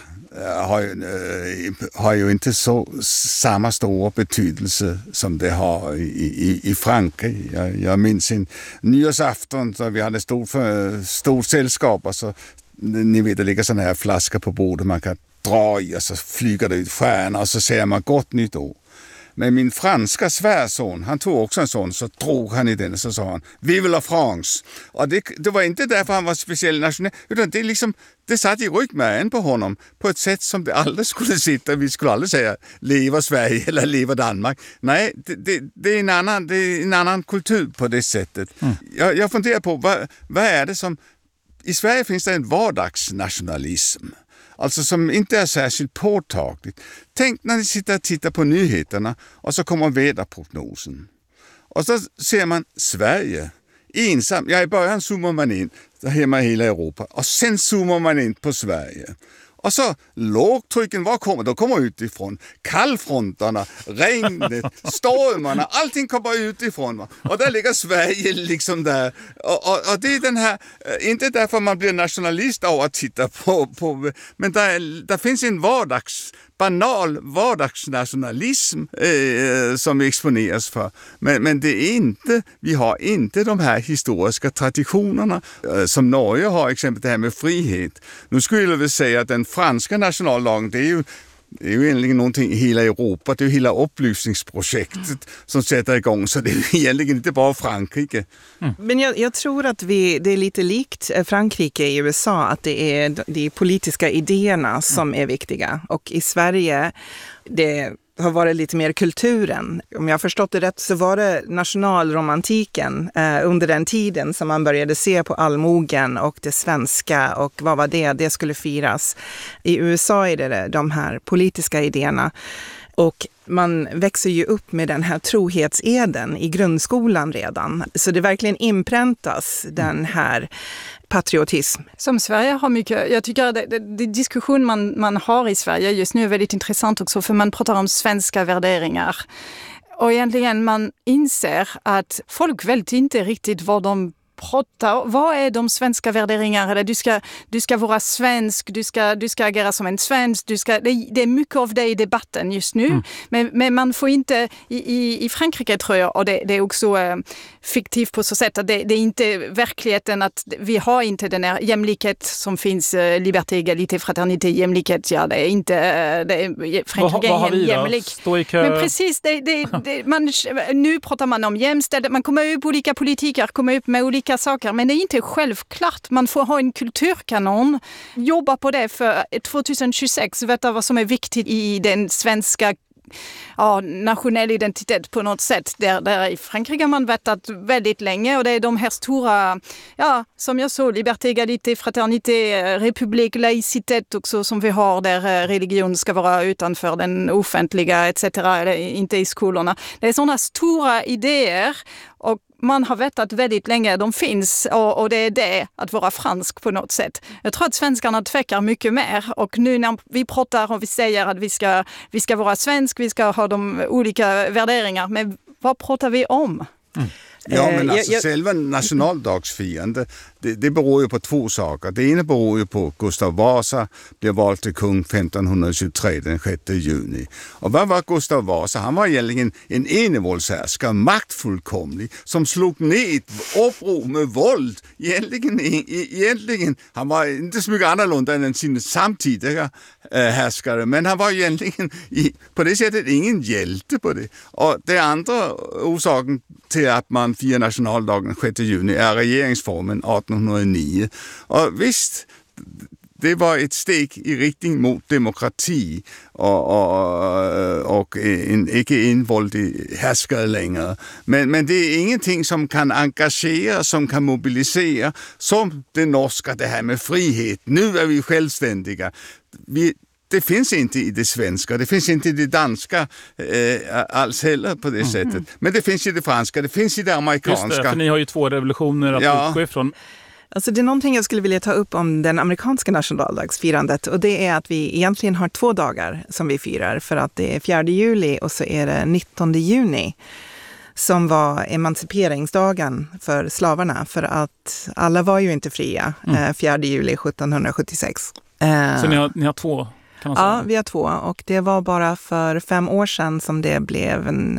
har ju inte så samma stora betydelse som det har i Frankrike. Jag minns en nyårsafton så vi hade stort sällskap och så, ni vet, det ligger sådana här flaskor på bordet man kan dra i och så flyger det ut stjärnor och så säger man gott nytt år. Men min franska svärson, han tog också en sån, så drog han i den och så sa han Vive la France. Och det var inte därför han var speciell nationell, utan det satt i ryggmärgen på honom på ett sätt som det aldrig skulle sitta. Vi skulle aldrig säga leva Sverige eller leva Danmark. Nej, det är en annan kultur på det sättet. Jag funderar på, vad är det som... I Sverige finns det en vardagsnationalism. Alltså som inte är särskilt påtagligt. Tänk när ni sitter och tittar på nyheterna och så kommer väderprognosen. Och så ser man Sverige ensam. Ja, i början zoomar man in hemma i hela Europa och sen zoomar man in på Sverige. Och så lågtrycken, vad kommer? De kommer utifrån. Kallfronterna, regnet, stormarna, allting kommer utifrån. Och där ligger Sverige liksom där. Och det är den här, inte därför man blir nationalist av att titta på men där finns en banal vardagsnationalism som vi exponeras för. Men det är inte, vi har inte de här historiska traditionerna som Norge har, exempel det här med frihet. Nu skulle jag väl säga att den franska nationallagen, det är ju egentligen någonting i hela Europa. Det är ju hela upplysningsprojektet som sätter igång. Så det är egentligen inte bara Frankrike. Men jag tror att det är lite likt Frankrike i USA. Att det är de politiska idéerna som är viktiga. Och i Sverige, det har varit lite mer kulturen. Om jag har förstått det rätt så var det nationalromantiken under den tiden som man började se på allmogen och det svenska och vad var det? Det skulle firas. I USA är det de här politiska idéerna. Och man växer ju upp med den här trohetseden i grundskolan redan. Så det verkligen inpräntas den här patriotism. Som Sverige har mycket, jag tycker att det diskussion man har i Sverige just nu är väldigt intressant också, för man pratar om svenska värderingar. Och egentligen man inser att folk vet inte riktigt vad de pratar. Vad är de svenska värderingarna? Eller du ska vara svensk, du ska agera som en svensk, det är mycket av det i debatten just nu. Men man får inte, i Frankrike tror jag, och det är också fiktivt på så sätt att det är inte verkligheten, att vi har inte den här jämlikhet som finns, liberté, égalité, fraternité, jämlikhet, ja det är inte, Frankrike är jämlik. Men precis, nu pratar man om jämställdhet, man kommer upp olika politiker, kommer upp med olika saker, men det är inte självklart. Man får ha en kulturkanon, jobba på det för 2026, veta vad som är viktigt i den svenska nationell identitet på något sätt. Där i Frankrike har man vetat väldigt länge, och det är de här stora, som jag sa, liberté, égalité, fraternité, republik, laïcitet också som vi har, där religion ska vara utanför den offentliga etc. eller inte i skolorna. Det är sådana stora idéer, och man har vetat väldigt länge de finns, och det är det att vara fransk på något sätt. Jag tror att svenskarna tvekar mycket mer, och nu när vi pratar och vi säger att vi ska vara svensk, vi ska ha de olika värderingar, men vad pratar vi om? Ja, men alltså själva nationaldagsfirande, det beror ju på två saker. Det ena beror ju på Gustav Vasa blev vald till kung 1523 den 6 juni. Och vad var Gustav Vasa? Han var egentligen en enevåldshärskare, maktfullkomlig, som slog ner uppror med våld. Egentligen, han var inte så mycket annorlunda än sina samtidiga härskare, men han var egentligen på det sättet ingen hjälte på det. Och det andra orsaken till att man firar nationaldagen 6 juni är regeringsformen 1809. Och visst, det var ett steg i riktning mot demokrati och en icke-invåldig härskare längre. Men det är ingenting som kan engagera, som kan mobilisera, som det norska, det här med frihet. Nu är vi självständiga. Det finns inte i det svenska, det finns inte i det danska alls heller på det sättet. Men det finns i det franska, det finns i det amerikanska. Just det, för ni har ju två revolutioner att utgå ifrån. Alltså det är någonting jag skulle vilja ta upp om den amerikanska nationaldagsfirandet, och det är att vi egentligen har 2 dagar som vi firar, för att det är 4 juli och så är det 19 juni som var emanciperingsdagen för slavarna, för att alla var ju inte fria 4 juli 1776. Så ni har 2? Ja, vi har 2, och det var bara för 5 år sedan som det blev en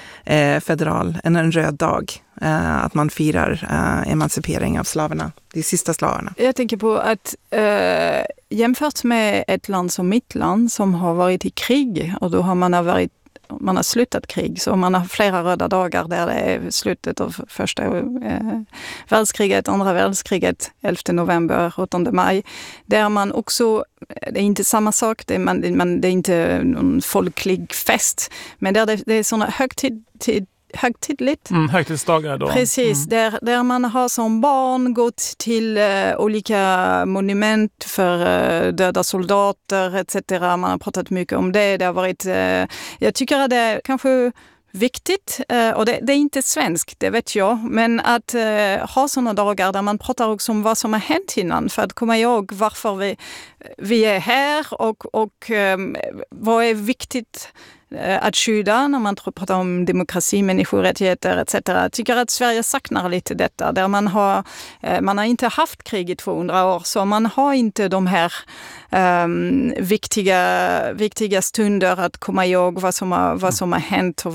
röd dag, att man firar emancipering av slavarna, de sista slavarna. Jag tänker på att jämfört med ett land som mitt land som har varit i krig, och då har man har slutat krig, så man har flera röda dagar där det är slutet av första världskriget, andra världskriget, 11 november, 8 maj, där man också, det är inte samma sak, det är inte någon folklig fest, men där det är sådana högtidligt. Högtidsdagar då. Precis, där man har som barn gått till olika monument för döda soldater etc. Man har pratat mycket om det. Det har varit, jag tycker att det är kanske viktigt, och det är inte svenskt, det vet jag, men att ha sådana dagar där man pratar också om vad som har hänt innan, för att komma ihåg varför vi är här, och vad är viktigt att skydda när man pratar om demokrati, människorättigheter etc. Jag tycker att Sverige saknar lite detta. Där man har inte haft krig i 200 år, så man har inte de här viktiga stunder att komma ihåg vad som har hänt och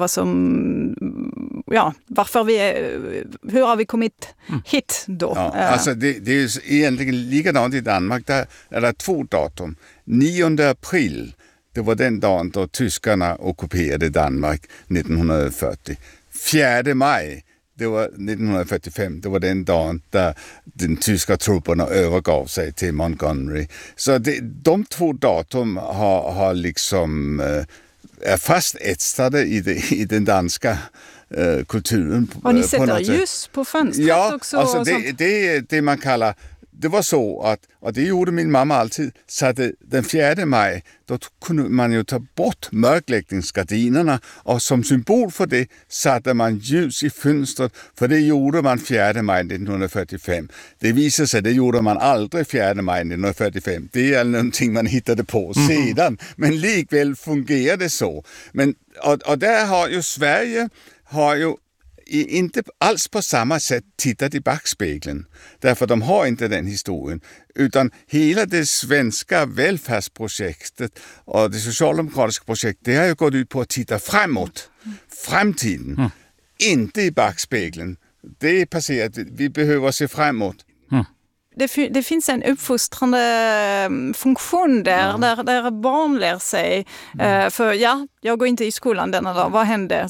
hur har vi kommit hit då? Ja, alltså det är ju egentligen likadant i Danmark. Där är det 2 datum. 9 april, det var den dagen då tyskarna ockuperade Danmark 1940. 4 maj, det var 1945, det var den dagen där de tyska trupperna övergav sig till Montgomery. Så de 2 datum har liksom är fast etsade i den danska kulturen. Och ni sätter ljus på fönstret också? Ja, alltså det är det man kallar. Det var så att, och det gjorde min mamma alltid, så att den 4 maj, då kunde man ju ta bort mörkläggningsgardinerna och som symbol för det satte man ljus i fönstret, för det gjorde man 4 maj 1945. Det visade sig, det gjorde man aldrig 4 maj 1945. Det är någonting man hittade på sedan, men likväl fungerade det så. Men, och där har ju Sverige inte alls på samma sätt tittat i backspegeln. Därför de har inte den historien. Utan hela det svenska välfärdsprojektet och det socialdemokratiska projektet, det har ju gått ut på att titta framåt. Framtiden. Inte i backspegeln. Det är passerat. Vi behöver se framåt. Det finns en uppfostrande funktion där barn lär sig. För jag går inte i skolan denna dag. Vad hände?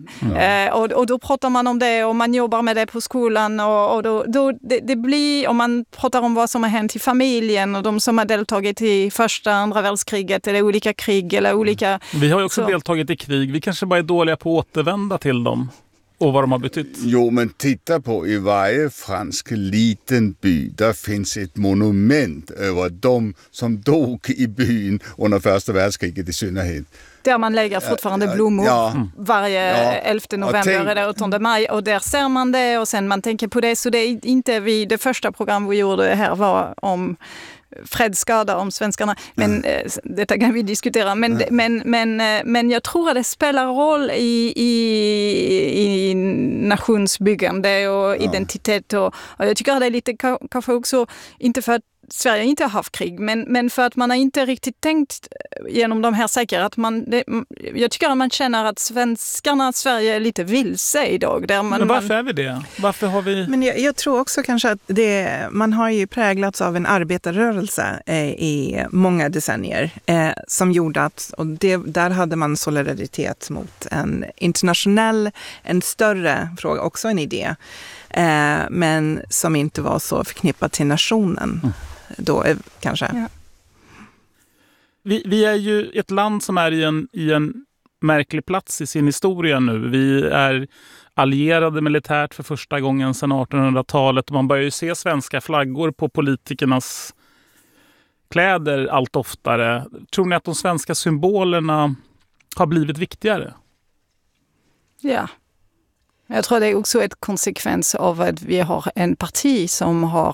Och då pratar man om det och man jobbar med det på skolan. Och då det blir, om man pratar om vad som har hänt i familjen och de som har deltagit i första, andra världskriget eller olika krig eller olika... Vi har ju också deltagit i krig. Vi kanske bara är dåliga på att återvända till dem. Och vad de har betytt. Jo, men titta på, i varje fransk liten by, där finns ett monument över de som dog i byn under första världskriget i synnerhet. Där man lägger fortfarande blommor varje 11 november eller 8 maj. Och där ser man det och sen man tänker på det. Så det är inte det första program vi gjorde här var om fredsskada om svenskarna. Men detta kan vi diskutera. Men jag tror att det spelar roll i nationsbyggande och identitet. Och jag tycker att det är lite kanske också, inte för att Sverige inte har haft krig, men för att man har inte riktigt tänkt genom de här säkert att jag tycker att man känner att Sverige är lite vilse idag. Men varför är vi det? Varför har vi... Men jag tror också kanske att man har ju präglats av en arbetarrörelse i många decennier som gjorde att, och där hade man solidaritet mot en internationell, en större fråga, också en idé, men som inte var så förknippat till nationen. Då kanske. Ja. Vi är ju ett land som är i en märklig plats i sin historia nu. Vi är allierade militärt för första gången sedan 1800-talet. Man börjar ju se svenska flaggor på politikernas kläder allt oftare. Tror ni att de svenska symbolerna har blivit viktigare? Ja. Jag tror det är också ett konsekvens av att vi har en parti som har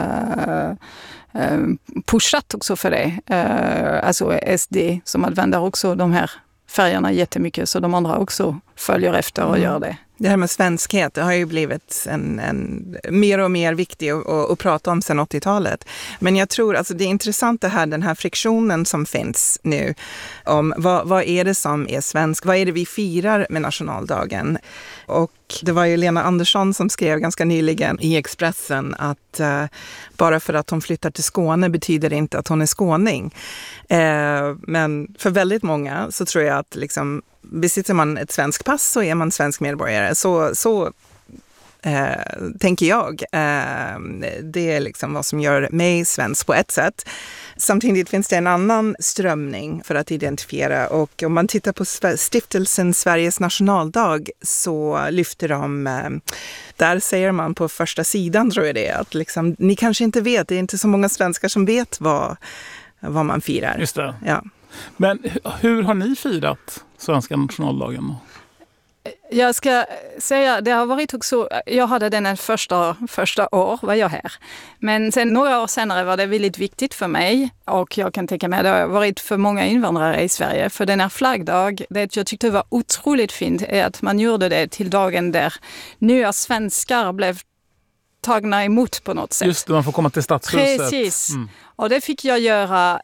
pushat också för det. Alltså SD som använder också de här färgerna jättemycket, så de andra också följer efter och gör det. Det här med svenskhet, det har ju blivit en mer och mer viktig att prata om sedan 80-talet. Men jag tror, alltså det är intressant det här, den här friktionen som finns nu om vad är det som är svensk, vad är det vi firar med nationaldagen? Och det var ju Lena Andersson som skrev ganska nyligen i Expressen att bara för att hon flyttar till Skåne betyder det inte att hon är skåning. Men för väldigt många så tror jag att liksom, besitter man ett svensk pass så är man svensk medborgare. Så tänker jag. Det är liksom vad som gör mig svensk på ett sätt. Samtidigt finns det en annan strömning för att identifiera, och om man tittar på stiftelsen Sveriges nationaldag så lyfter de, där säger man på första sidan tror jag det är, att liksom, ni kanske inte vet, det är inte så många svenskar som vet vad man firar. Just det. Ja. Men hur har ni firat svenska nationaldagen? Jag ska säga, det har varit också, jag hade den första år var jag här. Men sen några år senare var det väldigt viktigt för mig, och jag kan tänka mig att det har varit för många invandrare i Sverige. För den här flaggdag, det jag tyckte var otroligt fint är att man gjorde det till dagen där nya svenskar blev tagna emot på något sätt. Just det, man får komma till Stadshuset. Precis. Och det fick jag göra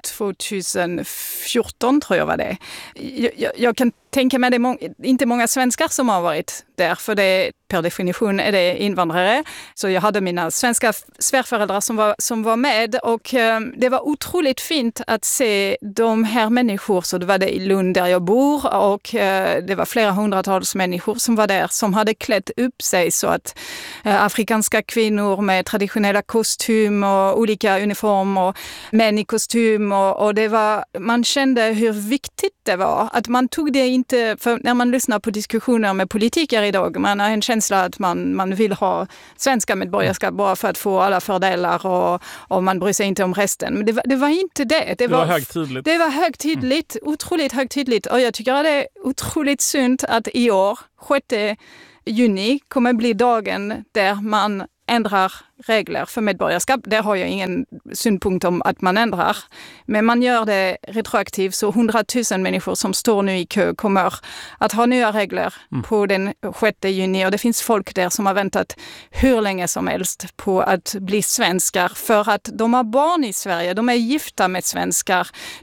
2014 tror jag var det. Jag kan tänka mig det inte många svenskar som har varit där, för det per definition är det invandrare. Så jag hade mina svenska svärföräldrar som var med, och det var otroligt fint att se de här människor. Så det var det i Lund där jag bor, och det var flera hundratals människor som var där som hade klätt upp sig så att afrikanska kvinnor med traditionella kostym och olika uniformer, män i kostym, och det var, man kände hur viktigt det var att man tog det inte, för när man lyssnar på diskussioner med politiker idag, man har en känsla att man vill ha svenska medborgarskap bara för att få alla fördelar, och man bryr sig inte om resten. Men det var inte det. Det var högtidligt. Det var högtidligt, otroligt högtidligt, och jag tycker att det är otroligt synd att i år, 6 juni, kommer bli dagen där man ändrar regler för medborgarskap. Där har jag ingen synpunkt om att man ändrar. Men man gör det retroaktivt, så 100 000 människor som står nu i kö kommer att ha nya regler på den 6 juni. Och det finns folk där som har väntat hur länge som helst på att bli svenskar, för att de har barn i Sverige. De är gifta med svenskar.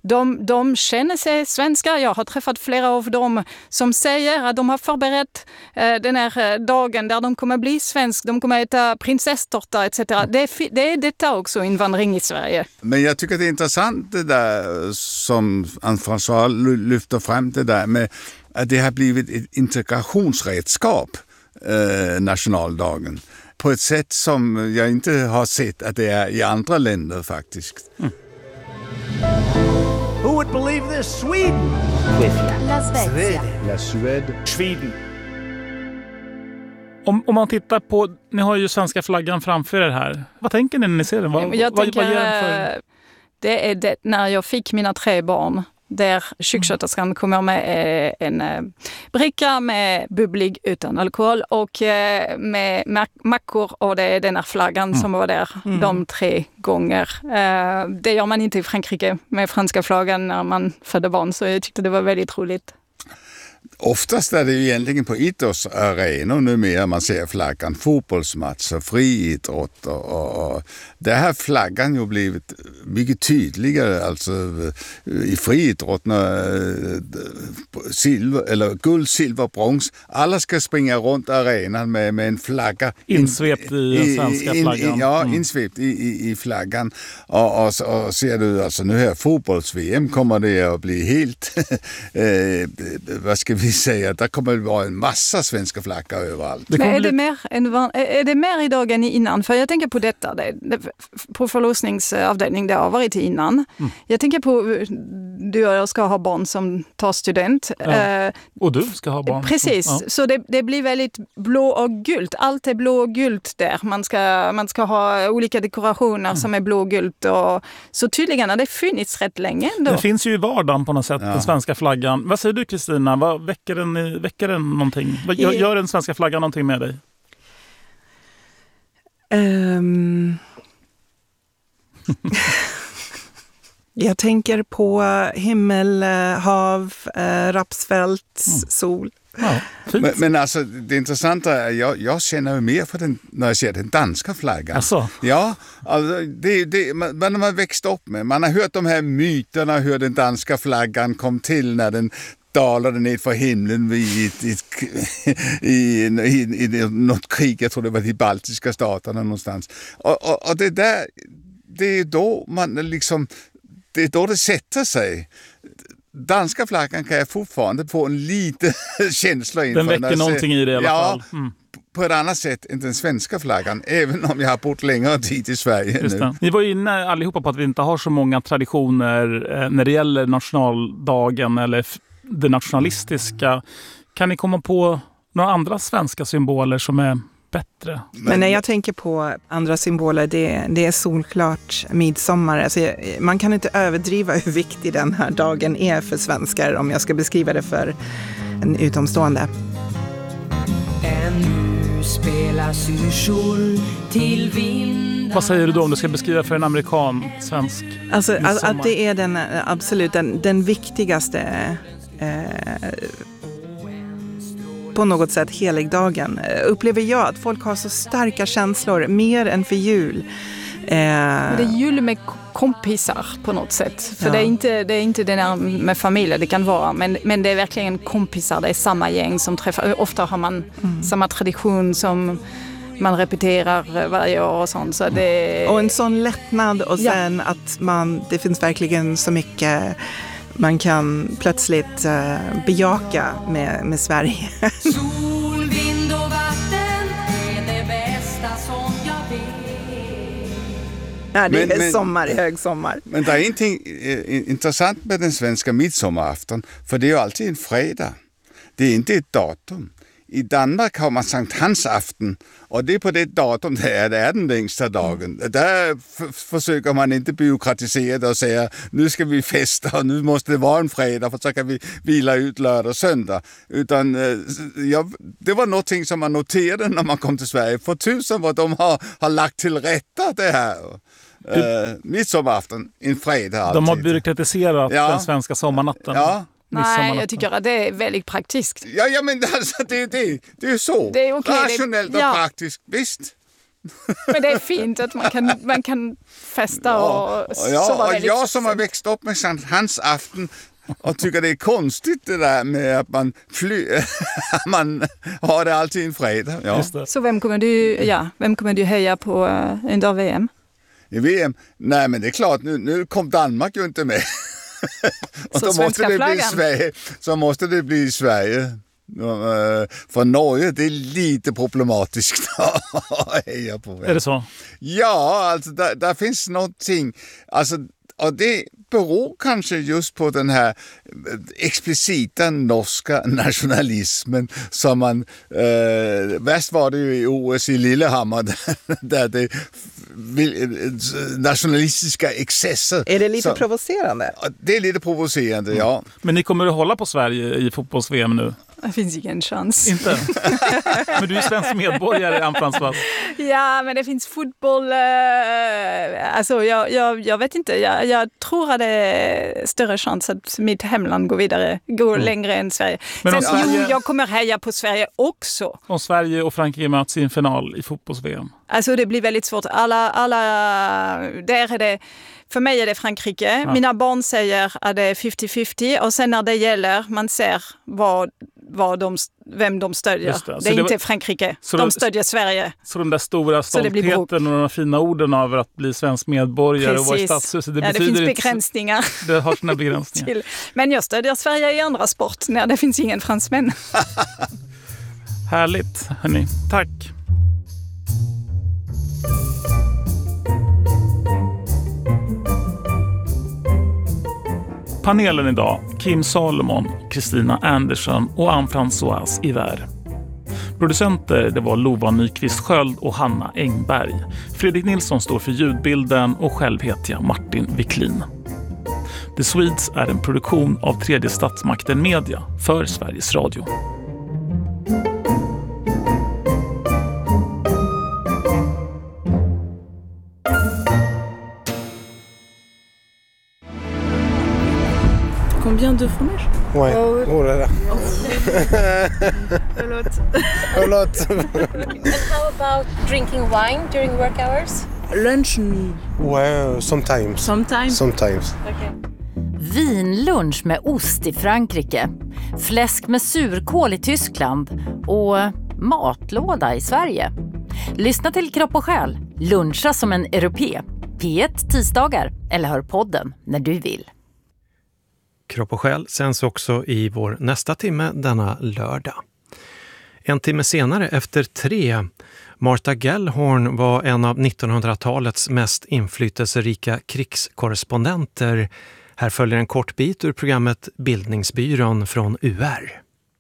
De känner sig svenskar. Jag har träffat flera av dem som säger att de har förberett den här dagen där de kommer bli svensk. De kommer äta prinsesstårta etc. Det är detta också invandring i Sverige. Men jag tycker det är intressant det där som Anne-François lyfter fram, det där med att det har blivit ett integrationsredskap, nationaldagen, på ett sätt som jag inte har sett att det är i andra länder faktiskt. Who would believe this? Sweden! La Svezia. La Suède. Sweden. Om man tittar på, ni har ju svenska flaggan framför er här. Vad tänker ni när ni ser den? Vad gör den för? Det är det, när jag fick mina 3 barn, där sjuksköterskan kommer med en bricka med bubblig utan alkohol och med mackor, och det är den här flaggan som var där de 3 gånger. Det gör man inte i Frankrike med franska flaggan när man födde barn, så jag tyckte det var väldigt roligt. Oftast är det ju egentligen på idrottsarenor numera man ser flaggan, fotbollsmatcher, friidrott, och där har flaggan ju blivit mycket tydligare, alltså i friidrott guld, silver, brons, alla ska springa runt arenan med en flagga insvept i den svenska flaggan. Insvept i flaggan, och ser du alltså nu här fotbolls-VM kommer det att bli helt vad ska vi säga, där kommer det vara en massa svenska flaggor överallt. Men är det mer idag än innan? För jag tänker på detta, på förlossningsavdelning, det har varit innan. Jag tänker på, du och jag ska ha barn som tar student. Ja. Och du ska ha barn. Precis, så det blir väldigt blå och gult. Allt är blå och gult där. Man ska ha olika dekorationer som är blå och gult. Och, så tydligen har det funnits rätt länge ändå. Det finns ju i vardagen på något sätt, den svenska flaggan. Vad säger du, Kristina? Vad väcker den någonting? Gör den svenska flaggan någonting med dig? Jag tänker på himmel, hav, rapsfält, sol. Ja, men alltså det intressanta är, jag känner ju mer för den när jag ser den danska flaggan. Alltså. Ja, alltså man har växt upp med. Man har hört de här myterna hur den danska flaggan kom till när den dalade ner för himlen i något krig, jag tror det var de baltiska staterna någonstans. Och det där, det är då man liksom, det är då det sätter sig. Danska flaggan kan jag fortfarande få en liten känsla inför. Den väcker någonting i det i alla fall. På ett annat sätt än den svenska flaggan, även om jag har bott längre tid i Sverige nu. Ni var ju inne allihopa på att vi inte har så många traditioner när det gäller nationaldagen eller det nationalistiska. Kan ni komma på några andra svenska symboler som är bättre? Men när jag tänker på andra symboler, det är solklart midsommar. Alltså, man kan inte överdriva hur viktig den här dagen är för svenskar, om jag ska beskriva det för en utomstående. spela syrsor till vind. Vad säger du då om du ska beskriva för en amerikan, svensk? Alltså att det är den absolut den viktigaste på något sätt heligdagen. Upplever jag att folk har så starka känslor, mer än för jul. Det är jul med kompisar på något sätt. För det är inte det där med familj, det kan vara. Men det är verkligen kompisar, det är samma gäng som träffar. Ofta har man samma tradition som man repeterar varje år och sånt. Så det... Och en sån lättnad och sen att det finns verkligen så mycket man kan plötsligt bejaka med Sverige. Sol, vind och vatten är det bästa som jag vet. Ja, det är sommar, högsommar. Men det är ingenting intressant med den svenska midsommarafton, för det är ju alltid en fredag. Det är inte ett datum. I Danmark har man Sankt Hans aften, och det är på det datum det är den längsta dagen. Där försöker man inte byråkratisera det och säga nu ska vi festa och nu måste det vara en fredag för så kan vi vila ut lördag och söndag. Utan det var någonting som man noterade när man kom till Sverige. För tusen vad de har lagt till rätta det här. Midsommarafton, en fredag alltid. De har byråkratiserat den svenska sommarnatten. Ja. Nej, jag tycker att det är väldigt praktiskt. Ja men alltså, det är ju så. Det är okay, rationellt och praktiskt, visst. Men det är fint att man kan festa och sova väldigt. Jag som har växt upp med Sankt Hans afton och tycker det är konstigt det där med att man har det alltid en fredag. Ja. Så vem kommer du heja på under VM? I VM? Nej, men det är klart, nu kom Danmark ju inte med. Och så då måste det bli Sverige. Så måste det bli Sverige. För Norge, det är lite problematiskt att heja på. Är det så? Ja, alltså där finns någonting. Alltså, och det beror kanske just på den här explicita norska nationalismen som man... värst var det ju i OS i Lillehammer där det nationalistiska excesser. Är det lite provocerande? Det är lite provocerande, ja. Men ni kommer att hålla på Sverige i fotbolls-VM nu? Det finns ingen chans. Inte? Men du är svensk medborgare, Ann-Françoise. Ja, men det finns fotboll. Alltså, jag vet inte. Jag tror att det är större chans att mitt hemland går längre än Sverige. Men sen, jag kommer heja på Sverige också. Om Sverige och Frankrike möts i en final i fotbolls-VM? Alltså, det blir väldigt svårt. Där är det... För mig är det Frankrike. Ja. Mina barn säger att det är 50-50. Och sen när det gäller, man ser vem de stödjer. Det är inte Frankrike. De stödjer Sverige. Så de där stora stoltheten och de fina orden över att bli svensk medborgare och vara i stadshuset. Det finns begränsningar. Det har sina begränsningar. Men jag stödjer Sverige i andra sport när det finns ingen fransmän. Härligt, hörni. Tack. Panelen idag, Kim Salomon, Kristina Andersson och Ann-Françoise Iver. Producenter det var Lova Nyqvist Sköld och Hanna Engberg. Fredrik Nilsson står för ljudbilden och själv heter jag Martin Wiklin. The Swedes är en produktion av Tredje Statsmakten Media för Sveriges Radio. Combien de fromage? Ouais. Oh là là. A lot. A lot. And how about drinking wine during work hours? Lunch? Ouais, sometimes. Sometimes? Sometimes. Okay. Vinlunch med ost i Frankrike, fläsk med surkål i Tyskland och matlåda i Sverige. Lyssna till Kropp och själ, luncha som en europé. P1 tisdagar eller hör podden när du vill. Kropp och själ sänds också i vår nästa timme denna lördag. En timme senare efter 3, Martha Gellhorn var en av 1900-talets mest inflytelserika krigskorrespondenter. Här följer en kort bit ur programmet Bildningsbyrån från UR.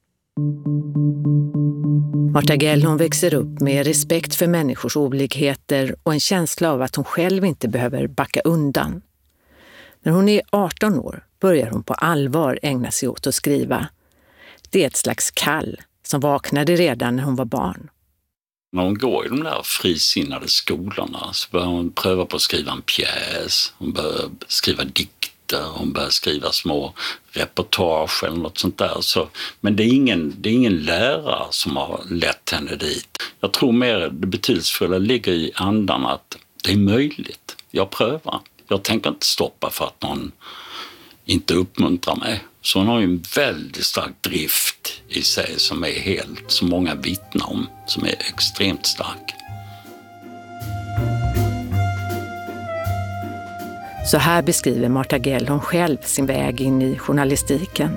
Martha Gellhorn växer upp med respekt för människors olikheter och en känsla av att hon själv inte behöver backa undan. När hon är 18 år börjar hon på allvar ägna sig åt att skriva. Det är ett slags kall som vaknade redan när hon var barn. När hon går i de där frisinnade skolorna så börjar hon pröva på att skriva en pjäs. Hon börjar skriva dikter, hon börjar skriva små reportage eller något sånt där. Men det är ingen lärare som har lett henne dit. Jag tror mer det betydelsefulla ligger i andan att det är möjligt. Jag prövar. Jag tänker inte stoppa för att någon inte uppmuntrar mig. Så hon har ju en väldigt stark drift i sig som är helt, som många vittnar om, som är extremt stark. Så här beskriver Marta Gellhorn själv sin väg in i journalistiken.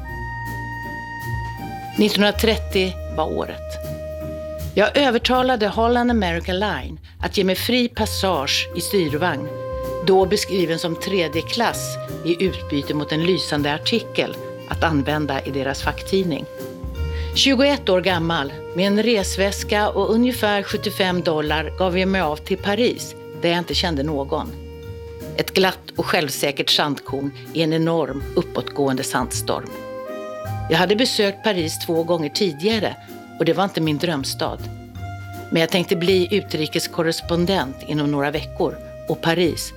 1930 var året. Jag övertalade Holland American Line att ge mig fri passage i styrvagn, då beskriven som 3:e klass i utbyte mot en lysande artikel att använda i deras facktidning. 21 år gammal, med en resväska och ungefär $75 gav jag mig av till Paris, där jag inte kände någon. Ett glatt och självsäkert sandkorn i en enorm uppåtgående sandstorm. Jag hade besökt Paris 2 gånger tidigare och det var inte min drömstad. Men jag tänkte bli utrikeskorrespondent inom några veckor och Paris